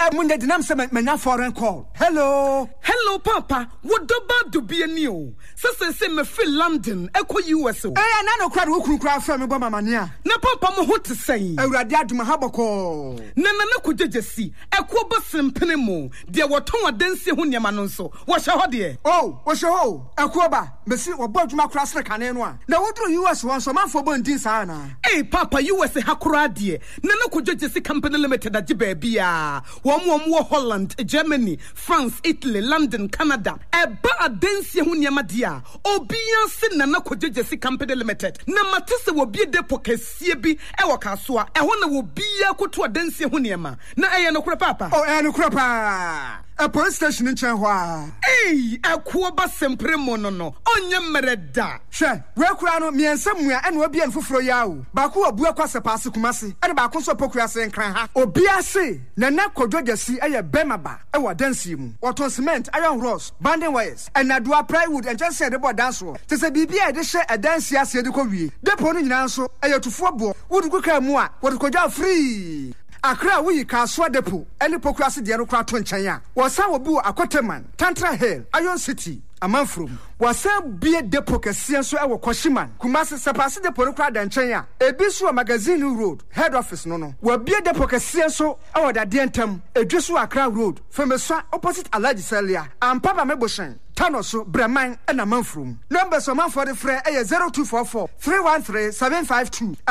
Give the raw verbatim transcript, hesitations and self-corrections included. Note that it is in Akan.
e munde dinam se menya foreign call. Hello. Hello papa, what do bad to be a new? Sese se me fi London, e ko U S O. Eh na no kwa wo kunu kwa fa me boma mania. Na papa mo ho te sei. Awurade aduma haboko. Na na na ko jejesi, e ko ba sempene mo. De wo ton adansi ho niam no nso. Wo hye ho de. Oh, wo hye ho. E ko ba, mesi wo bo aduma kura sere kane no a. Na wo dro U S won so manfo bo ndin sa na. Eh papa U S ha kura de. Na na ko jejesi company limited age ba bia. Wo mo wo Holland, Germany, France, Italy, London, Canada. E ba adansi ho niam de a. Obia se na na ko jejesi company limited. Na matese wo bie depo kasie bi e wo kasoa. E ho na wo bia koto adansi ho niam. Na eye no kura papa. Oh, eh no kura pa. A police station in Chenhua. Hey, a kuoba sempre monono. Onye mereda. She, we kura no mi ensamua ene obi en foforo yawo. Ba ko abu akwase paase kumase. Ene ba ko so pokua se nkran ha. Obi ase na na kodwogasi eye bemaba e wo dansi mu. Waton cement, iron rods, banding wires, and adua plywood and just said about dance wo. Te se bibia e de hye e dansi ase de ko wie. Depo no nyina nso eye tufo bo. Wo du kuka mu a, wo de kodwa free. Akra we Kaswa Depo, any pokrasi de Anokra Tonchaya, was some of Boo Akoteman, Tantra Hill, Iron City, a man from, was some beer depo Cassian so our Koshiman, Kumasa Sapasi de Porokra and Chaya, a Biswa Magazine Road, head office no no, were beer depo Cassian so our da dientum, a Joshua Accra Road, from a swat opposite Alaji Celia, and Papa Meboshan. Tanoso, Breman, and a man from. Numbers of man for the fray, zero two four four, three one three, seven five two.